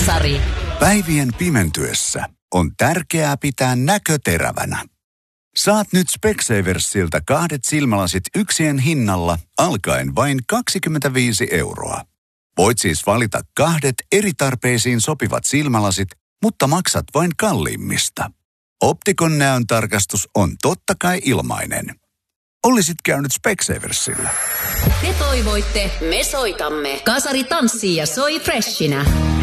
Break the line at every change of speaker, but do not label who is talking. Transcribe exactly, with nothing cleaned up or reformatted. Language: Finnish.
Kasari.
Päivien pimentyessä on tärkeää pitää näkö terävänä. Saat nyt Specsaversilta kahdet silmälasit yksien hinnalla alkaen vain kaksikymmentäviisi euroa. Voit siis valita kahdet eri tarpeisiin sopivat silmälasit, mutta maksat vain kalliimmista. Optikon näön tarkastus on totta kai ilmainen. Olisit käynyt Specsaversilla.
Te toivoitte, me soitamme. Kasari tanssii ja soi freshinä.